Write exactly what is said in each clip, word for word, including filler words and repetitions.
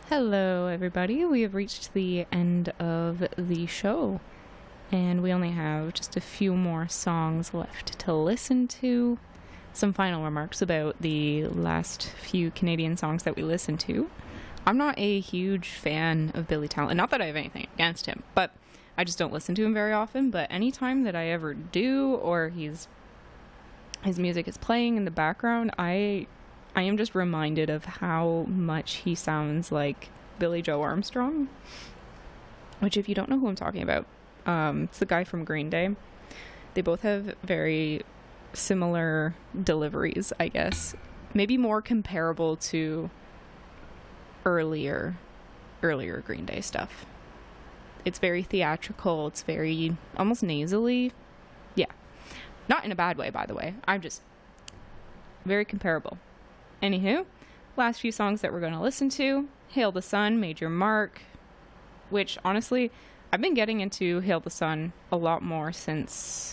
Hello, everybody. We have reached the end of the show, and we only have just a few more songs left to listen to. Some final remarks about the last few Canadian songs that we listened to. I'm not a huge fan of Billy Talent, not that I have anything against him, but I just don't listen to him very often. But anytime that I ever do, or he's his music is playing in the background, I I am just reminded of how much he sounds like Billy Joe Armstrong. Which, if you don't know who I'm talking about, um, it's the guy from Green Day. They both have very similar deliveries, I guess. Maybe more comparable to earlier, earlier Green Day stuff. It's very theatrical. It's very almost nasally. Yeah. Not in a bad way, by the way. I'm just very comparable. Anywho, last few songs that we're going to listen to. Hail the Sun, Major Mark, which honestly, I've been getting into Hail the Sun a lot more since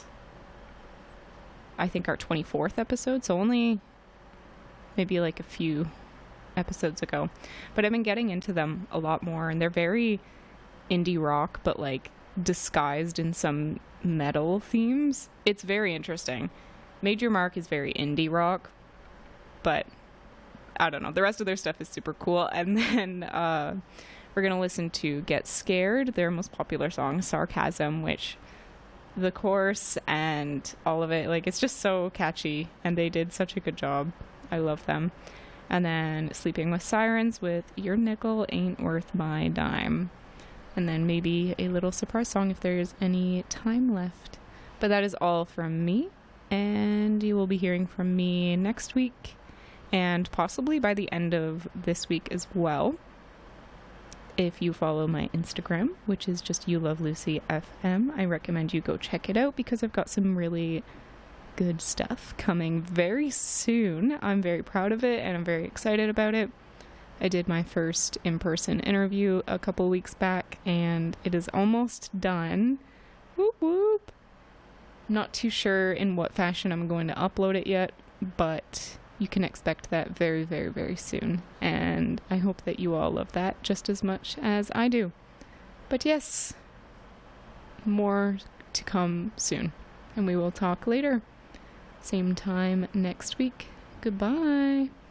I think our twenty-fourth episode, so only maybe like a few episodes ago. But I've been getting into them a lot more, and they're very indie rock, but like disguised in some metal themes. It's very interesting. Major Mark is very indie rock, but I don't know. The rest of their stuff is super cool. And then uh, we're going to listen to Get Scared, their most popular song, Sarcasm, which the chorus and all of it, like, it's just so catchy. And they did such a good job. I love them. And then Sleeping with Sirens with Your Nickel Ain't Worth My Dime. And then maybe a little surprise song if there's any time left. But that is all from me. And you will be hearing from me next week. And possibly by the end of this week as well. If you follow my Instagram, which is just You Love Lucy F M, I recommend you go check it out because I've got some really good stuff coming very soon. I'm very proud of it and I'm very excited about it. I did my first in-person interview a couple weeks back and it is almost done. Whoop whoop. Not too sure in what fashion I'm going to upload it yet, but you can expect that very, very, very soon. And I hope that you all love that just as much as I do. But yes, more to come soon. And we will talk later. Same time next week. Goodbye.